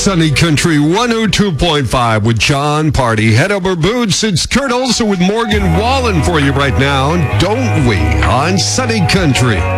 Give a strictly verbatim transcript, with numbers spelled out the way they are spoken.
Sunny Country one oh two point five with John Party. Head over Boots. It's Kurt Olson with Morgan Wallen for you right now, don't we, on Sunny Country.